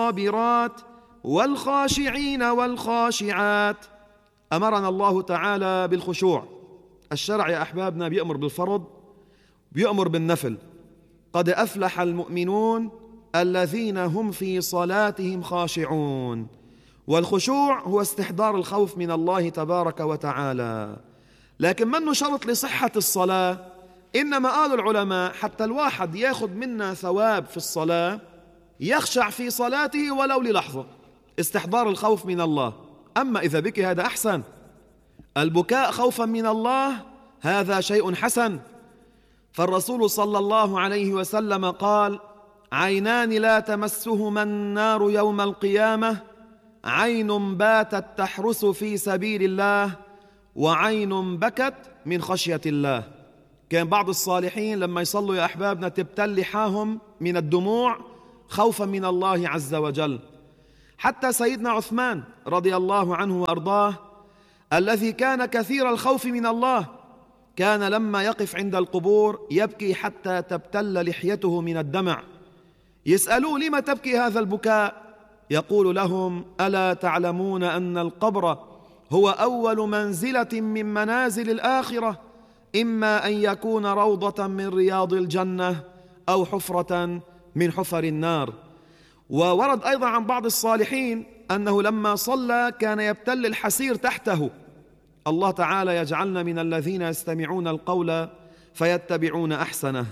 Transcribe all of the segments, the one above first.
والصابرات والخاشعين والخاشعات. أمرنا الله تعالى بالخشوع. الشرع يا أحبابنا بيأمر بالفرض، بيأمر بالنفل. قد أفلح المؤمنون الذين هم في صلاتهم خاشعون. والخشوع هو استحضار الخوف من الله تبارك وتعالى، لكن منه شرط لصحة الصلاة. إنما قال العلماء حتى الواحد ياخذ منا ثواب في الصلاة يخشع في صلاته ولو للحظة، استحضار الخوف من الله. أما إذا بكي هذا أحسن، البكاء خوفا من الله هذا شيء حسن. فالرسول صلى الله عليه وسلم قال: عينان لا تمسهما النار يوم القيامة، عين باتت تحرس في سبيل الله، وعين بكت من خشية الله. كان بعض الصالحين لما يصلوا يا أحبابنا تبتل لحاهم من الدموع خوفا من الله عز وجل. حتى سيدنا عثمان رضي الله عنه وأرضاه الذي كان كثير الخوف من الله، كان لما يقف عند القبور يبكي حتى تبتل لحيته من الدمع. يسألوه: لما تبكي هذا البكاء؟ يقول لهم: ألا تعلمون أن القبر هو أول منزلة من منازل الآخرة، إما أن يكون روضة من رياض الجنة أو حفرة من حفر النار. وورد أيضا عن بعض الصالحين أنه لما صلى كان يبتل الحسير تحته. الله تعالى يجعلنا من الذين يستمعون القول فيتبعون أحسنه.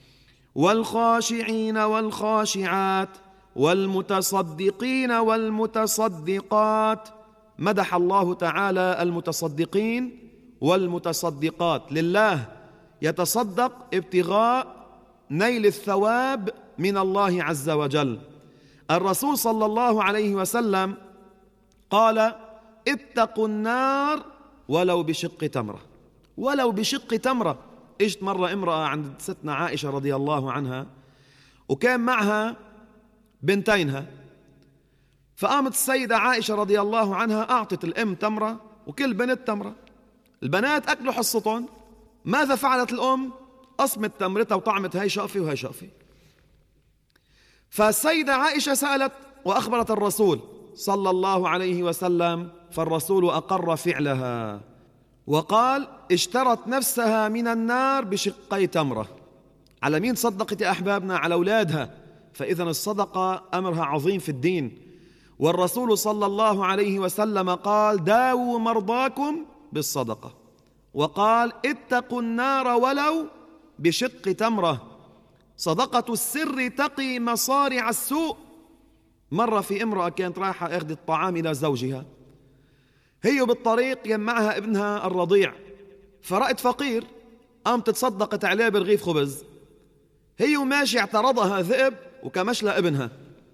والخاشعين والخاشعات والمتصدقين والمتصدقات. مدح الله تعالى المتصدقين والمتصدقات لله، يتصدق ابتغاء نيل الثواب من الله عز وجل. الرسول صلى الله عليه وسلم قال: اتقوا النار ولو بشق تمرة. ولو بشق تمرة. اجت مرة امرأة عند ستنا عائشة رضي الله عنها وكان معها بنتينها، فقامت السيدة عائشة رضي الله عنها أعطت الأم تمرة وكل بنت تمرة. البنات أكلوا حصتهم. ماذا فعلت الأم؟ قسمت تمرتها وطعمت هاي شقفة وهاي شقفة. فالسيدة عائشة سألت وأخبرت الرسول صلى الله عليه وسلم، فالرسول أقر فعلها وقال: اشترت نفسها من النار بشقي تمرة. على مين صدقت يا أحبابنا؟ على أولادها. فإذا الصدقة أمرها عظيم في الدين. والرسول صلى الله عليه وسلم قال: داووا مرضاكم بالصدقة. وقال: اتقوا النار ولو بشق تمرة. صدقة السر تقي مصارع السوء. مرة في امرأة كانت رايحة أخذ الطعام إلى زوجها، هي بالطريق يم معها ابنها الرضيع، فرأت فقير قامت تصدقت عليه برغيف خبز. هي وماشي اعترضها ذئب وكمشلى ابنها.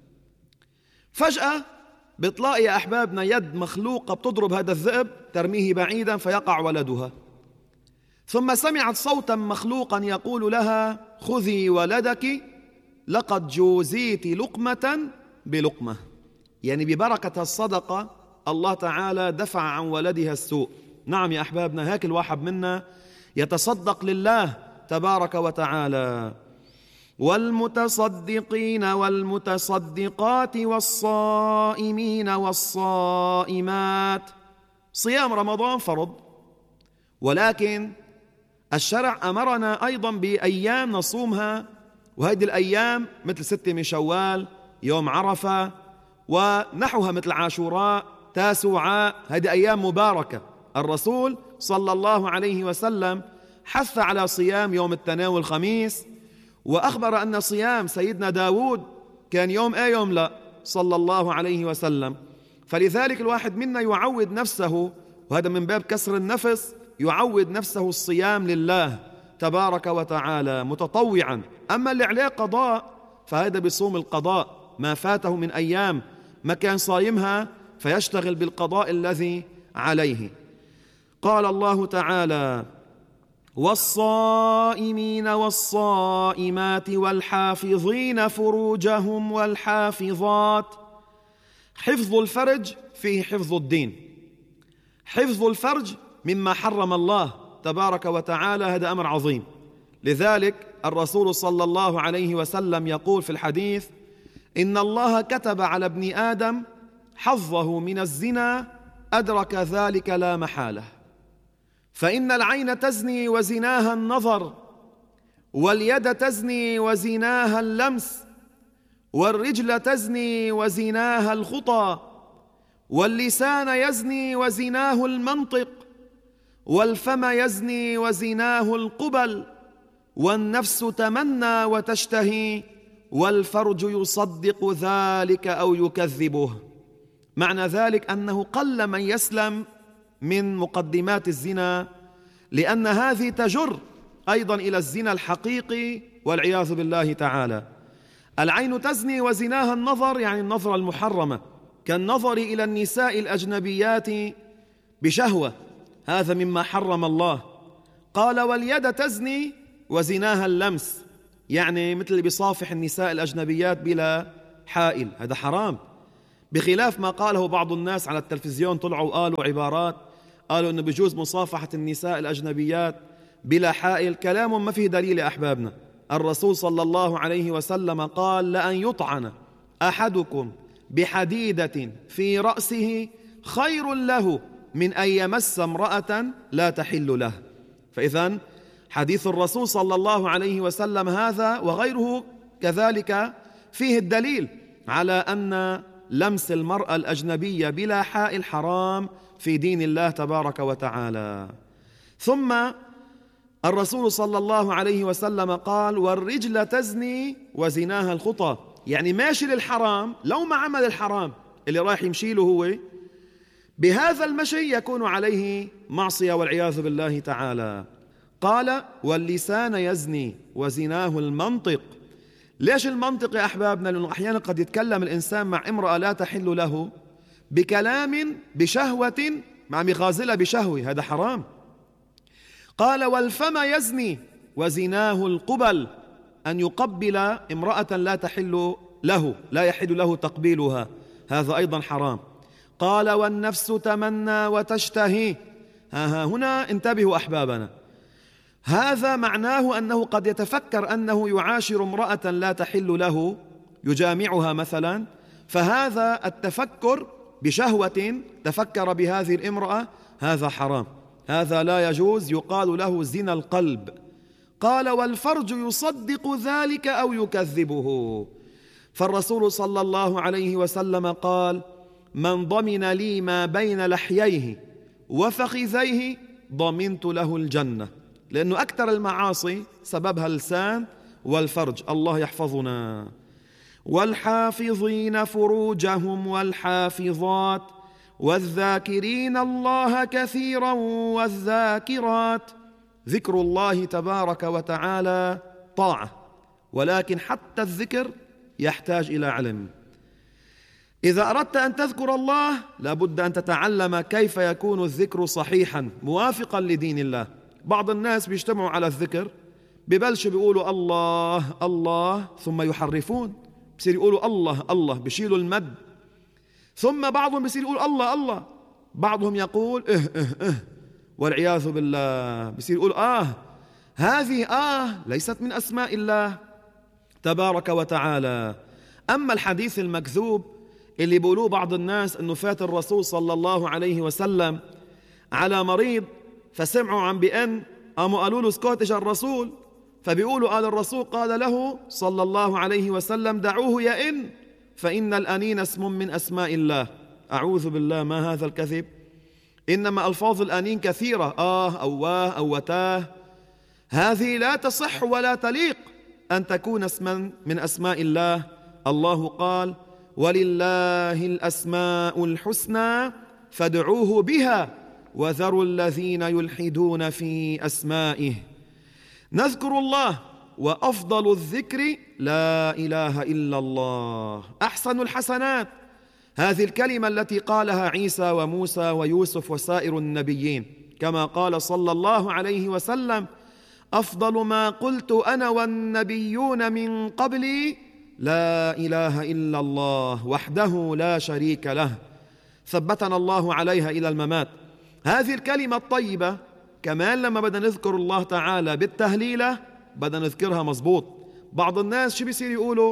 فجأة بتلاقي يا أحبابنا يد مخلوقة بتضرب هذا الذئب ترميه بعيدا فيقع ولدها. ثم سمعت صوتا مخلوقا يقول لها: خذي ولدك لقد جوزيت لقمة بلقمة. يعني ببركة الصدقة الله تعالى دفع عن ولدها السوء. نعم يا أحبابنا، هيك الواحد منا يتصدق لله تبارك وتعالى. والمتصدقين والمتصدقات والصائمين والصائمات. صيام رمضان فرض، ولكن الشرع أمرنا أيضا بأيام نصومها، وهذه الأيام مثل 6 من شوال، يوم عرفة، ونحوها مثل عاشوراء، تاسوعاء. هذه أيام مباركة. الرسول صلى الله عليه وسلم حث على صيام يوم التناول والخميس، وأخبر أن صيام سيدنا داود كان يوم يوم لا صلى الله عليه وسلم. فلذلك الواحد منا يعود نفسه، وهذا من باب كسر النفس، يعود نفسه الصيام لله تبارك وتعالى متطوعا. أما اللي عليه قضاء فهذا بصوم القضاء ما فاته من أيام ما كان صايمها، فيشتغل بالقضاء الذي عليه. قال الله تعالى: والصائمين والصائمات والحافظين فروجهم والحافظات. حفظ الفرج فيه حفظ الدين. حفظ الفرج مما حرم الله تبارك وتعالى، هذا أمر عظيم. لذلك الرسول صلى الله عليه وسلم يقول في الحديث: إن الله كتب على ابن آدم حظه من الزنا أدرك ذلك لا محالة، فإن العين تزني وزناها النظر، واليد تزني وزناها اللمس، والرجل تزني وزناها الخطى، واللسان يزني وزناه المنطق، والفم يزني وزناه القبل، والنفس تمنى وتشتهي، والفرج يصدق ذلك أو يكذبه. معنى ذلك أنه قل من يسلم من مقدمات الزنا، لأن هذه تجر أيضا إلى الزنا الحقيقي والعياذ بالله تعالى. العين تزني وزناها النظر، يعني النظرة المحرمة، كالنظر إلى النساء الأجنبيات بشهوة، هذا مما حرم الله. قال واليد تزني وزناها اللمس، يعني مثل اللي بيصافح النساء الأجنبيات بلا حائل، هذا حرام، بخلاف ما قاله بعض الناس على التلفزيون، طلعوا وقالوا عبارات، قالوا أنه بيجوز مصافحة النساء الأجنبيات بلا حائل. كلام ما فيه دليل يا أحبابنا. الرسول صلى الله عليه وسلم قال لأن يطعن أحدكم بحديدة في رأسه خير له من أن يمس امرأة لا تحل له. فإذن حديث الرسول صلى الله عليه وسلم هذا وغيره كذلك فيه الدليل على أن لمس المرأة الأجنبية بلا حائل حرام في دين الله تبارك وتعالى. ثم الرسول صلى الله عليه وسلم قال والرجل تزني وزناها الخطى، يعني ماشي للحرام، لو ما عمل الحرام اللي رايح يمشي له هو، بهذا المشي يكون عليه معصية والعياذ بالله تعالى. قال واللسان يزني وزناه المنطق. ليش المنطق يا أحبابنا؟ لأنه أحيانا قد يتكلم الإنسان مع امرأة لا تحل له بكلام بشهوة، مع مغازلة بشهوة، هذا حرام. قال والفم يزني وزناه القبل، أن يقبل امرأة لا تحل له، لا يحل له تقبيلها، هذا أيضا حرام. قال والنفس تمنى وتشتهي. هنا انتبهوا أحبابنا، هذا معناه أنه قد يتفكر أنه يعاشر امرأة لا تحل له، يجامعها مثلا، فهذا التفكر بشهوة تفكر بهذه الامرأة، هذا حرام، هذا لا يجوز، يقال له زنا القلب. قال والفرج يصدق ذلك أو يكذبه. فالرسول صلى الله عليه وسلم قال من ضمن لي ما بين لحييه وفخذيه ضمنت له الجنة، لأنه أكثر المعاصي سببها اللسان والفرج، الله يحفظنا. والحافظين فروجهم والحافظات والذاكرين الله كثيرا والذاكرات. ذكر الله تبارك وتعالى طاعة، ولكن حتى الذكر يحتاج إلى علم. إذا أردت أن تذكر الله لابد أن تتعلم كيف يكون الذكر صحيحا موافقا لدين الله. بعض الناس بيجتمعوا على الذكر ببلشوا بيقولوا الله الله، ثم يحرفون، بصير يقولوا الله الله، بيشيلوا المد، ثم بعضهم بيصير يقول الله الله، بعضهم يقول والعياذ بالله، بيصير يقول هذه ليست من أسماء الله تبارك وتعالى. أما الحديث المكذوب اللي بيقولوه بعض الناس أنه فات الرسول صلى الله عليه وسلم على مريض فسمعوا عن بأن قالوا له اسكت اجى الرسول، فبيقولوا قال الرسول قال له صلى الله عليه وسلم دعوه يئن فإن الأنين اسم من أسماء الله. أعوذ بالله، ما هذا الكذب؟ إنما ألفاظ الأنين كثيرة، أو واه أو وتاه، هذه لا تصح ولا تليق أن تكون اسما من أسماء الله. الله قال ولله الأسماء الحسنى فادعوه بها وذروا الذين يلحدون في أسمائه. نذكر الله، وأفضل الذكر لا إله إلا الله. أحسن الحسنات هذه الكلمة التي قالها عيسى وموسى ويوسف وسائر النبيين، كما قال صلى الله عليه وسلم أفضل ما قلت أنا والنبيون من قبلي لا إله إلا الله وحده لا شريك له، ثبتنا الله عليها إلى الممات. هذه الكلمة الطيبة كمان لما بدنا نذكر الله تعالى بالتهليلة بدنا نذكرها مزبوط. بعض الناس شو بيصير يقولوا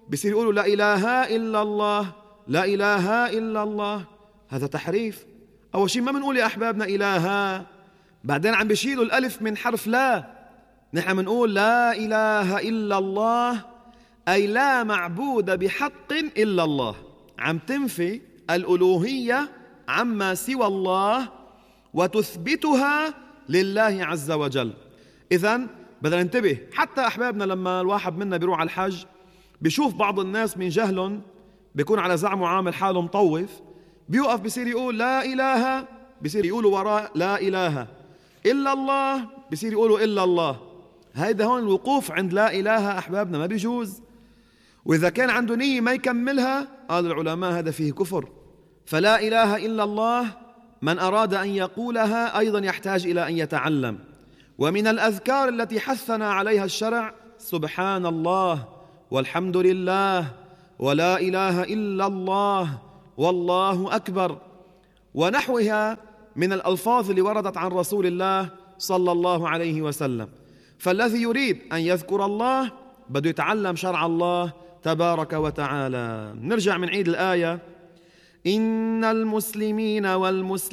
بصير يقولوا لا إله إلا الله، لا إله إلا الله. هذا تحريف. أول شيء ما بنقول يا أحبابنا إله، بعدين عم بيشيلوا الألف من حرف لا. نحن بنقول لا إله إلا الله، أي لا معبود بحق إلا الله. عم تنفي الألوهية عما سوى الله وتثبتها لله عز وجل. إذن بدنا ننتبه. حتى أحبابنا لما الواحد منا بيروح على الحج بيشوف بعض الناس من جهلهم بيكون على زعمه عامل حاله مطوف، بيوقف بيصير يقول لا إله، بيصير يقولوا وراء لا إله إلا الله، بيصير يقولوا إلا الله. هيدا هون الوقوف عند لا إله أحبابنا ما بيجوز. وإذا كان عنده نية ما يكملها، قال العلماء هذا فيه كفر. فلا إله إلا الله من أراد أن يقولها أيضا يحتاج إلى أن يتعلم. ومن الأذكار التي حثنا عليها الشرع سبحان الله والحمد لله ولا إله إلا الله والله أكبر ونحوها من الألفاظ اللي وردت عن رسول الله صلى الله عليه وسلم. فالذي يريد أن يذكر الله بده يتعلم شرع الله تبارك وتعالى. نرجع من عيد الآية: إن المسلمين والمسلمين